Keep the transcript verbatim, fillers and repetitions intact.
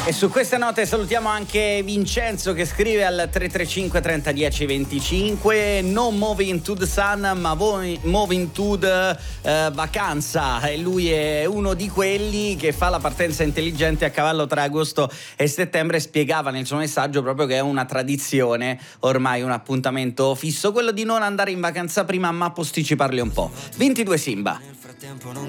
E su queste note salutiamo anche Vincenzo che scrive al tre tre cinque trenta dieci venticinque: non moving to the sun ma moving to the uh, vacanza. E lui è uno di quelli che fa la partenza intelligente a cavallo tra agosto e settembre. Spiegava nel suo messaggio proprio che è una tradizione, ormai un appuntamento fisso, quello di non andare in vacanza prima ma posticiparli un po'. ventidue Simba. Nel frattempo non